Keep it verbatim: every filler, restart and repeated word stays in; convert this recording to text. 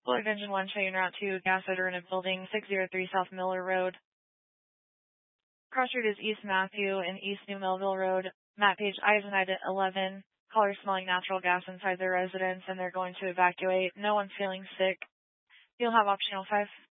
Fluid Engine one, showing route to gas odor in a building, six oh three South Miller Road. Cross route is East Matthew and East New Melville Road. Map page Eisenite at eleven. Caller smelling natural gas inside their residence, and they're going to evacuate. No one's feeling sick. You'll have optional five.